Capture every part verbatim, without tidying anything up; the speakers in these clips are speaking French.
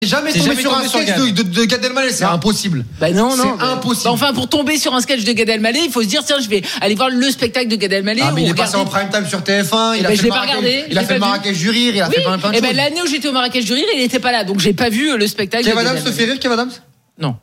Jamais tombé sur un sketch de, de, de Gad Elmaleh, c'est non. impossible. Bah non, non. C'est impossible. Bah enfin, pour tomber sur un sketch de Gad Elmaleh, il faut se dire tiens, je vais aller voir le spectacle de Gad Elmaleh. Ah mais il est passé en prime time sur T F un. Il bah, a je fait l'ai le pas regardé. Il a fait le Marrakech du rire. Il a oui. fait plein de choses. Et ben l'année où j'étais au Marrakech du rire, il était pas là, donc j'ai pas vu le spectacle. Kev Adams te fait rire, Kev Adams? Non.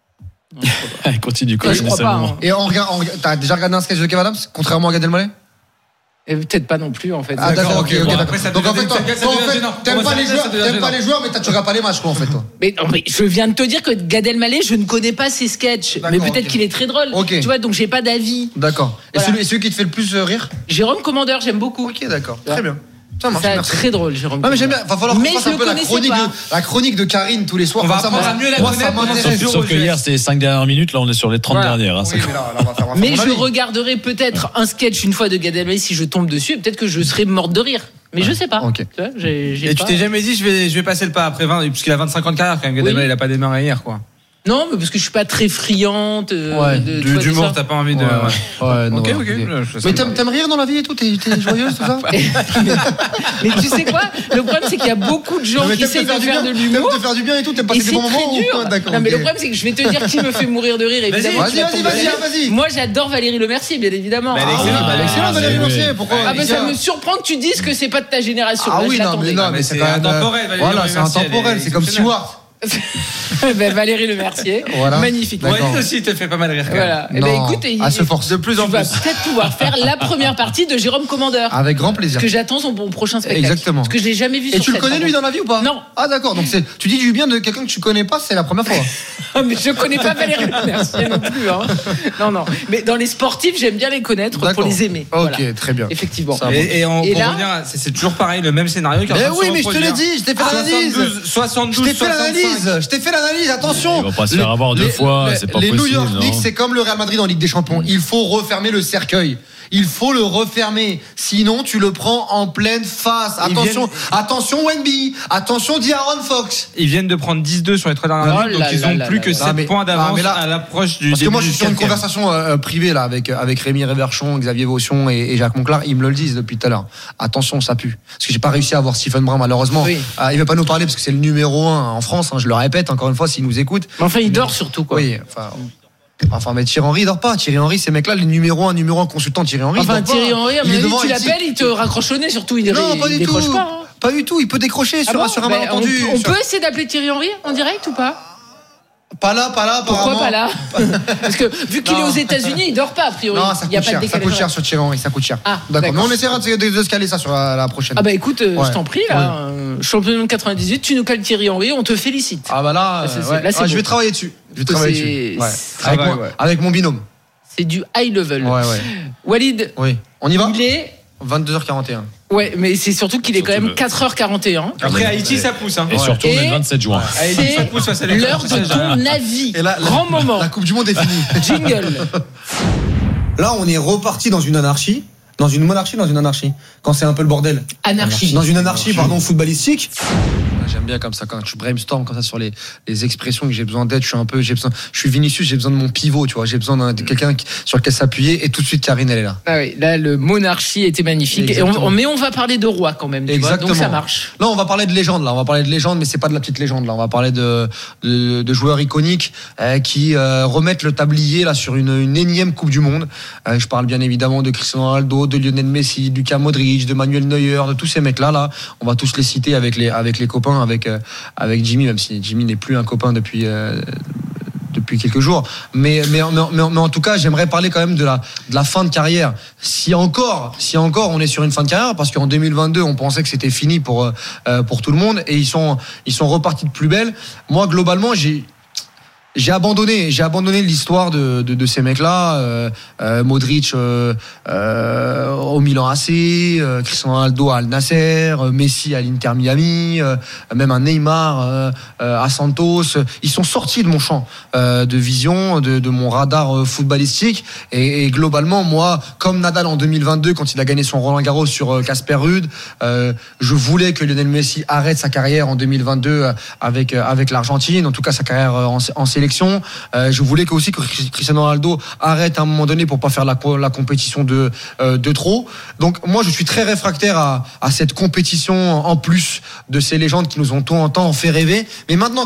Allez, continue. Je crois pas. Hein. Et on regarde, t'as déjà regardé un sketch de Kev Adams, contrairement à Gad Elmaleh? Et peut-être pas non plus en fait. Ah d'accord, ok, ok, d'accord. Donc en fait, t'aimes pas les joueurs, t'aimes pas les joueurs, mais tu regardes pas les matchs, quoi, en fait, toi. Mais non, mais je viens de te dire que Gad Elmaleh, je ne connais pas ses sketchs, mais peut-être qu'il est très drôle. Tu vois, donc j'ai pas d'avis. D'accord. Et celui qui te fait le plus rire? Jérôme Commandeur, j'aime beaucoup. Ok, d'accord. Très bien. Ça marche, c'est très drôle, Jérôme. Non mais j'aime bien. Va falloir qu'on fasse un peu la chronique, de, la chronique de Karine tous les soirs. On va apprendre à mieux la connaître. Sauf que hier c'était les cinq dernières minutes, là on est sur les trente voilà. dernières. Hein, oui, mais là, là, on va faire, on va mais je regarderai peut-être un sketch une fois de Gad Elmaleh si je tombe dessus, et peut-être que je serai morte de rire. Mais je sais pas. Okay. Tu vois, j'ai, j'ai et pas... tu t'es jamais dit je vais je vais passer le pas après vingt, puisqu'il a vingt-cinq ans de carrière quand même. Gad Elmaleh, oui. Il a pas démarré hier quoi. Non, mais parce que je suis pas très friande. Euh, ouais, de, du, d'humour, t'as pas envie de. Ouais, ouais. ouais non, ok, ok. okay. Mais t'aimes, t'aimes rire dans la vie et tout, t'es, t'es joyeuse, tout ça. mais, mais tu sais quoi? Le problème, c'est qu'il y a beaucoup de gens qui essaient de faire, faire de l'humour. T'aimes te faire du bien et tout, t'aimes passer des bons moments. C'est très dur. D'accord, non, mais okay. Le problème, c'est que je vais te dire qui me fait mourir de rire, évidemment. Vas-y, vas-y, vas-y, vas-y. Moi, j'adore Valérie Lemercier, bien évidemment. Elle est excellente, Valérie Lemercier. Pourquoi? Ah, mais ça me surprend que tu dises que c'est pas de ta génération. Ah oui, non, mais non, mais c'est intemporel. Voilà, c'est intemporel. C'est comme Stewart. ben Valérie Lemercier, voilà. Magnifique. Moi aussi, il te fait pas mal rire. Voilà. Et ben écoute, à se force de plus en plus. Tu vas peut-être pouvoir faire la première partie de Jérôme Commandeur. Avec grand plaisir. Parce que j'attends son bon prochain spectacle. Exactement. Parce que je l'ai jamais vu. Et sur tu le connais lui dans la vie ou pas? Non. Ah d'accord. Donc c'est, tu dis du bien de quelqu'un que tu connais pas, c'est la première fois. Mais je connais pas Valérie Lemercier non plus. Hein. Non non. Mais dans les sportifs, j'aime bien les connaître d'accord. Pour les aimer. Ok, voilà. Très bien. Effectivement. Et, et, on, et pour là, revenir, c'est, c'est toujours pareil, le même scénario. Mais oui, mais je te l'ai dit, je t'ai fait l'analyse. soixante-douze, je t'ai fait l'analyse. Je t'ai fait l'analyse. Attention. On va pas se faire avoir deux fois, c'est pas les possible. Les New York non. Knicks, c'est comme le Real Madrid en Ligue des Champions. Il faut refermer le cercueil. Il faut le refermer. Sinon, tu le prends en pleine face. Attention, viennent... attention Wemby. Attention D'Aaron Fox. Ils viennent de prendre dix deux sur les trois dernières minutes, donc ils ont plus que sept points d'avance à l'approche du début. Parce que moi, je suis sur une quatrième. conversation euh, privée là avec avec Rémi Réverchon, Xavier Vaution et, et Jacques Monclar. Ils me le disent depuis tout à l'heure. Attention, ça pue. Parce que j'ai pas réussi à avoir Stephen Brun malheureusement. Oui. Euh, il va pas nous parler parce que c'est le numéro un en France. Hein, je le répète encore une fois s'il nous écoute. Mais enfin, il dort surtout quoi. Oui. Enfin. Enfin, mais Thierry Henry dort pas. Thierry Henry, ces mecs-là, les numéros un, numéro un consultant Thierry Henry. Enfin, Thierry pas. Henry, à mon avis, tu l'appelles, il te raccroche au nez, surtout, il, non, il, pas du il décroche tout. pas. Hein. Pas du tout, il peut décrocher ah sur, bon sur un malentendu. On, on sur... peut essayer d'appeler Thierry Henry en direct ou pas? Pas là, pas là, pourquoi pas là? Parce que vu qu'il non. est aux États-Unis, il dort pas a priori. Non, ça coûte, cher, ça coûte cher sur Thierry Henry, ça coûte cher. Ah, d'accord. d'accord. Mais on essaiera de, de, de se caler ça sur la, la prochaine. Ah bah écoute, euh, ouais. je t'en prie là, ouais. euh, champion de quatre-vingt-dix-huit, tu nous cales Thierry Henry, on te félicite. Ah bah là, c'est, euh, ouais. là c'est ah, je vais travailler dessus. Je vais travailler dessus. Ouais. Avec, travail, mon, ouais. avec mon binôme. C'est du high level. Ouais, ouais. Walid. Oui. On y va. Il est vingt-deux heures quarante et un. Ouais, mais c'est surtout qu'il est surtout quand même le... quatre heures quarante et un. Après Haïti, ça pousse. Hein. Et ouais. surtout, on est le vingt-sept juin. Ouais. C'est ça pousse, ça, l'heure de ton avis. Et là, grand la, moment. La Coupe du Monde est finie. Jingle. Là, on est reparti dans une anarchie. Dans une monarchie, dans une anarchie. Quand c'est un peu le bordel. Anarchie. Dans une anarchie, pardon, footballistique. J'aime bien comme ça quand je brainstorm comme ça sur les, les expressions que j'ai besoin d'être. Je suis un peu, j'ai besoin, je suis Vinicius, j'ai besoin de mon pivot, tu vois. J'ai besoin de quelqu'un qui, sur lequel s'appuyer et tout de suite Karine elle est là. Ah oui, là le monarchie était magnifique. Et on, mais on va parler de roi quand même. Tu Exactement. Vois, donc ça marche. Là on va parler de légende. Là on va parler de légende, mais c'est pas de la petite légende. Là on va parler de de, de joueurs iconiques euh, qui euh, remettent le tablier là sur une, une énième Coupe du Monde. Euh, je parle bien évidemment de Cristiano Ronaldo, de Lionel Messi, de Luka Modric, de Manuel Neuer, de tous ces mecs là. Là on va tous les citer avec les avec les copains, avec euh, avec Jimmy, même si Jimmy n'est plus un copain depuis euh, depuis quelques jours, mais mais, mais mais mais en tout cas j'aimerais parler quand même de la de la fin de carrière. Si encore si encore on est sur une fin de carrière, parce qu'en deux mille vingt-deux on pensait que c'était fini pour euh, pour tout le monde et ils sont ils sont repartis de plus belle. Moi globalement j'ai J'ai abandonné, j'ai abandonné l'histoire de, de, de ces mecs-là. Euh, euh, Modric euh, euh, au Milan A C, euh, Cristiano Ronaldo à Al Nasser, euh, Messi à l'Inter Miami, euh, même un Neymar euh, euh, à Santos. Ils sont sortis de mon champ euh, de vision, de, de mon radar euh, footballistique. Et, et globalement, moi, comme Nadal en deux mille vingt-deux, quand il a gagné son Roland Garros sur Casper Ruud, euh, je voulais que Lionel Messi arrête sa carrière en deux mille vingt-deux avec avec l'Argentine, en tout cas sa carrière en, en sélection. sélection. Euh, je voulais que aussi que Cristiano Ronaldo arrête à un moment donné pour pas faire la, la compétition de, euh, de trop. Donc moi, je suis très réfractaire à, à cette compétition en plus de ces légendes qui nous ont tout en temps fait rêver. Mais maintenant,